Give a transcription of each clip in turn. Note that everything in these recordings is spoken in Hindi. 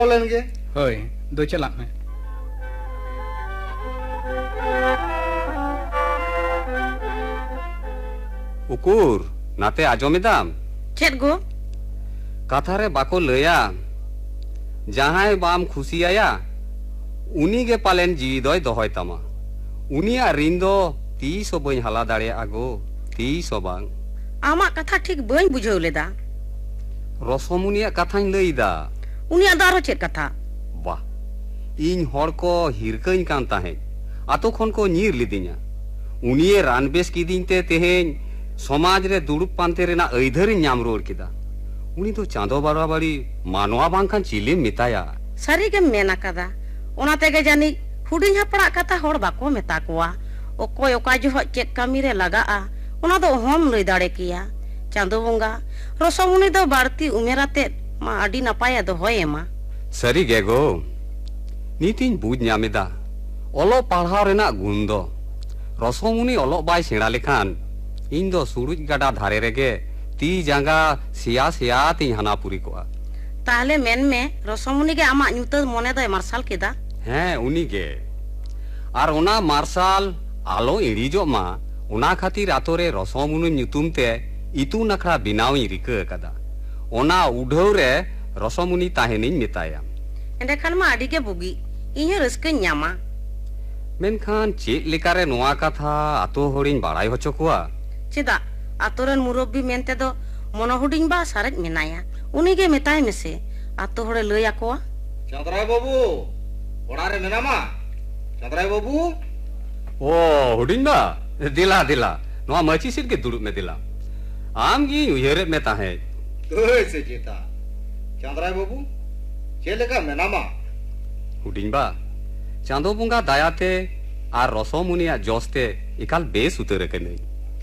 लेंगे होय दो चलाक में उकुर नाते आजोमिदाम चेत गो कथारे बाको लया जहां बाम खुशियाया उनी के पालेन जीवी दोय दोहय तमा उनिया रिंदो 30 बई हाला दाड़े आगो 30 बांग आमा कथा ठीक बई बुझाव लेदा रसमुनिया कथाñ लईदा उनिया दारो चेत कथा वाह इन हर को हिरकኝ कान ताहे आतो खन को नीर लिदिया उनिये रानबेस किदिन ते तेहेñ समाज रे दुड़ुब पांते रेना अइधर नाम रोड किदा उनी तो चांदो बराबरी मानवा बांखान चिले मिताया सारी के मेना कदा ओना तेगे जानी हुडिंग हपड़ा कथा होड़ बाको मेता कोआ ओकोय ओका जो चेत कामी रे लगाआ ओना दो हम लई दाड़े किया चांदो बोंगा रसमुनि दो बाड़ती उमेराते मा आडी नपाया दो होय मा सरी गेगो नीतिन बुझ ᱧᱟᱢᱮᱫᱟ ओलो पढ़ाव रेना गुण दो रसमुनि ओलो बाय सेड़ा लेखान इन दो सुरुज गाडा धारे रेगे ती जांगा सिया सिया ती हनापुरी कोआ ताहले मेन में रसमुनि के आमा ᱧᱩᱛ मने दो मार्शल केदा हैं उनी गे आर ओना मार्शल आलो इड़ीजो मा ओना खातिर आतोरे रसमुनि ᱧᱩᱛᱩᱢ ते इतु नखरा बिनाव रिका कदा ओना उढव रे रसमुनि ताहेनिन मेताया एंडे खान मा आडी के बुगी इᱧ रस्के ᱧामा मेनखान चेत लेकारे नोआ कथा आतो होड़िन बाड़ाय होचो कोआ चेदा आतोरन मुरब्बी मेनते दो मनो हुडिंग बा सारेज मेनाया उनी के मेताय मेसे आतो होड़े लया कोआ चंद्राय बाबू ओड़ारे मेनामा चंद्राय बाबू ओ हुडिंग बा दिला दिला नोआ मची सिर के दुड़ुब में दिला आम गी उयरे में ताहे तोय से जेता चंद्राय बाबू चेलेका मेनामा हुडिंग बा चांदो बुंगा दायाते आर रसमुनिया जोस्ते इकाल बेस उतर कने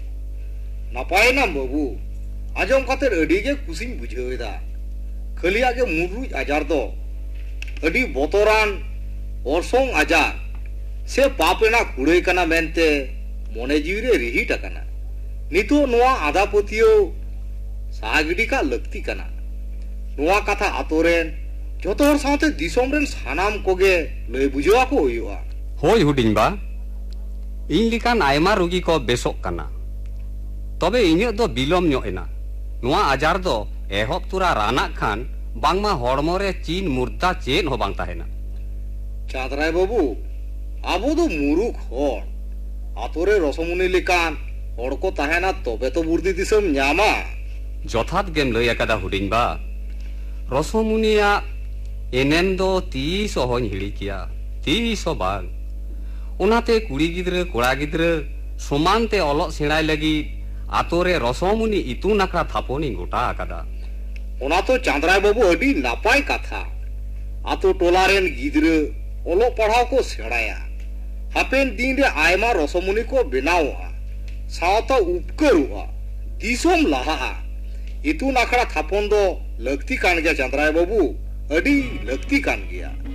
नापाय ना बाबू आजम खातिर अडी के कुसिन बुझेदा खलिया के मुरुज आजार दो अडी बोतरान ओरसोंग आजार से पापेना कुड़े कना मेनते मोने जीवरे रिहिट कना नितो नोआ आधा पोतियो सागिडी का लगती कना नोआ कथा आतोरेन जोतो हर साथे दिसोम रेन सानाम कोगे लय बुझवा को होयुआ होय हुडिंग बा इन लिकान आयमा रोगी को बेसोक कना तबे इᱧ दो बिलोम ᱧᱚᱜ एना नोआ आजार दो एहब तुरा राना खान बांगमा हड़मो रे चीन मुर्दा चेन हो बांग ताहेना चांद्राय बाबू आबो दो मुरुख होड़ आतोरे रसमुनि लिकान होड़ को ताहेना तबे तो बुर्दी दिसम ᱧामा जथात गेम लय अकादा हुडिंग बा रसमुनिया एनेम दो 30 होñ हिड़ी किया 30 बांग उनाते कुड़ी गिद्र कोड़ा गिद्र समानते ओलोग सेणाय लगी आतोरे रसमुनि इतु नखरा थापोनी गोटा आकादा ओना तो चांद्राय बाबू अडी नापाय कथा आतो टोलारेन गिद्र ओलोग पढ़ाव को सेड़ाया हापेन दिन रे आयमा रसमुनि को बेनावा सावता उपकरुआ दिसोम लाहा इतु नखरा थापोन दो लगती कान गया चांद्राय बाबू अडी लगती कान गया।